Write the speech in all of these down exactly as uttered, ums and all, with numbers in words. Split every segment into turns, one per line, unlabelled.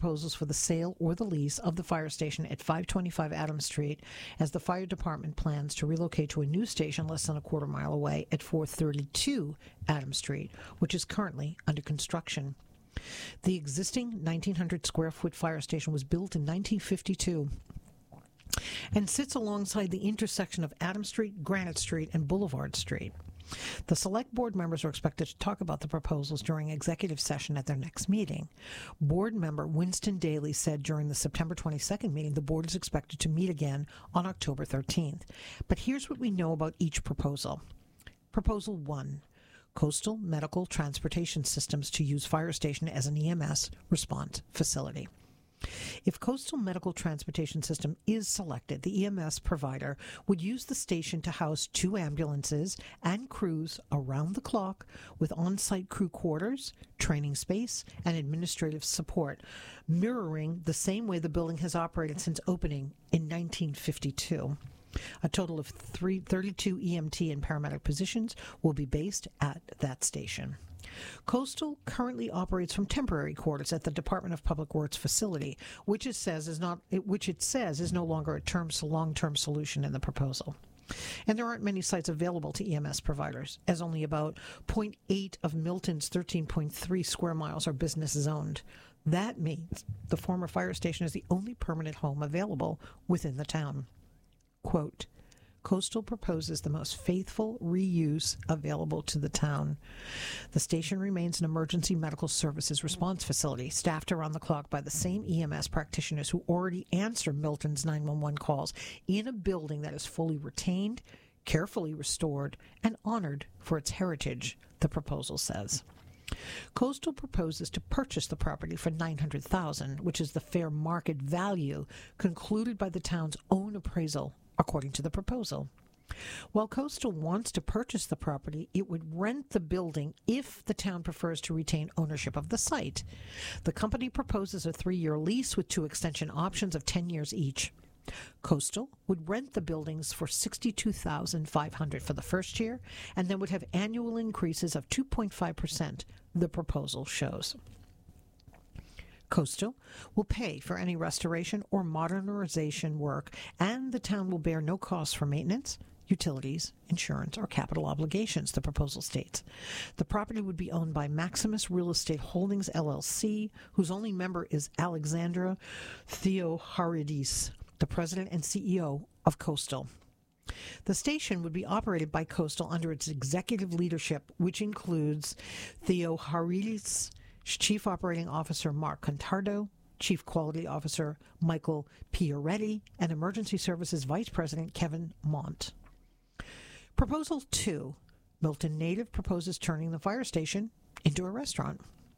proposals for the sale or the lease of the fire station at five twenty-five Adams Street, as the fire department plans to relocate to a new station less than a quarter mile away at four thirty-two Adams Street, which is currently under construction. The existing nineteen hundred square foot fire station was built in nineteen fifty-two and sits alongside the intersection of Adams Street, Granite Street, and Boulevard Street. The select board members are expected to talk about the proposals during executive session at their next meeting. Board member Winston Daly said during the September twenty-second meeting the board is expected to meet again on October thirteenth. But here's what we know about each proposal. Proposal one. Coastal Medical Transportation Systems to use fire station as an E M S response facility. If Coastal Medical Transportation System is selected, the E M S provider would use the station to house two ambulances and crews around the clock with on-site crew quarters, training space, and administrative support, mirroring the same way the building has operated since opening in nineteen fifty-two. A total of three, thirty-two E M T and paramedic positions will be based at that station. Coastal currently operates from temporary quarters at the Department of Public Works facility, which it says is not, which it says is no longer a term, long-term solution in the proposal. And there aren't many sites available to E M S providers, as only about zero point eight of Milton's thirteen point three square miles are business zoned. That means the former fire station is the only permanent home available within the town. Quote, Coastal proposes the most faithful reuse available to the town. The station remains an emergency medical services response facility, staffed around the clock by the same E M S practitioners who already answer Milton's nine one one calls in a building that is fully retained, carefully restored, and honored for its heritage, the proposal says. Coastal proposes to purchase the property for nine hundred thousand dollars, which is the fair market value concluded by the town's own appraisal, according to the proposal. While Coastal wants to purchase the property, it would rent the building if the town prefers to retain ownership of the site. The company proposes a three-year lease with two extension options of ten years each. Coastal would rent the buildings for sixty-two thousand five hundred dollars for the first year, and then would have annual increases of two point five percent, the proposal shows. Coastal will pay for any restoration or modernization work, and the town will bear no costs for maintenance, utilities, insurance, or capital obligations, the proposal states. The property would be owned by Maximus Real Estate Holdings, L L C, whose only member is Alexandra Theoharidis, the president and C E O of Coastal. The station would be operated by Coastal under its executive leadership, which includes Theoharidis, Chief Operating Officer Mark Contardo, Chief Quality Officer Michael Pieretti, and Emergency Services Vice President Kevin Mont. Proposal two. Milton Native proposes turning the fire station into a restaurant.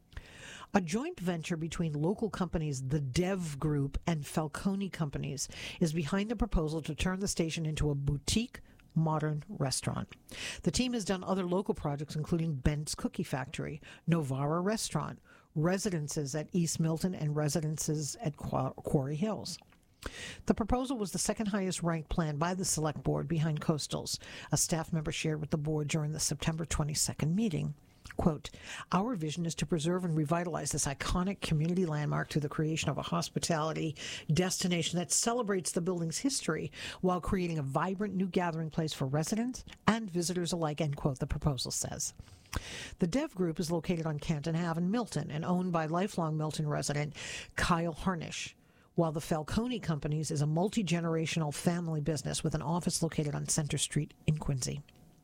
A joint venture between local companies, the Dev Group and Falcone Companies, is behind the proposal to turn the station into a boutique modern restaurant. The team has done other local projects, including Ben's Cookie Factory, Novara Restaurant, residences at East Milton, and residences at Qu- Quarry Hills. The proposal was the second highest ranked plan by the Select Board behind Coastal's, a staff member shared with the board during the September twenty-second meeting. Quote, our vision is to preserve and revitalize this iconic community landmark through the creation of a hospitality destination that celebrates the building's history while creating a vibrant new gathering place for residents and visitors alike, end quote, the proposal says. The Dev Group is located on Canton Avenue in Milton and owned by lifelong Milton resident Kyle Harnish, while the Falcone Companies is a multi-generational family business with an office located on Center Street in Quincy.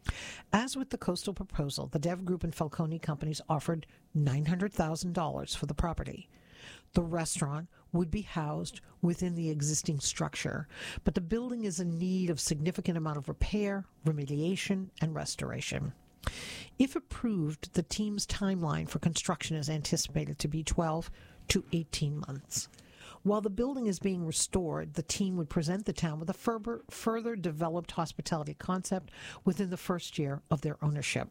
As with the Coastal proposal, the Dev Group and Falcone Companies offered nine hundred thousand dollars for the property. The restaurant would be housed within the existing structure, but the building is in need of significant amount of repair, remediation, and restoration. If approved, the team's timeline for construction is anticipated to be twelve to eighteen months. While the building is being restored, the team would present the town with a further, further developed hospitality concept within the first year of their ownership.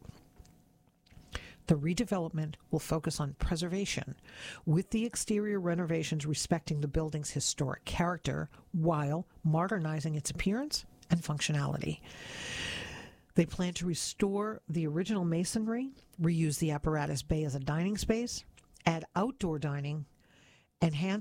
The redevelopment will focus on preservation, with the exterior renovations respecting the building's historic character while modernizing its appearance and functionality. They plan to restore the original masonry, reuse the apparatus bay as a dining space, add outdoor dining, enhance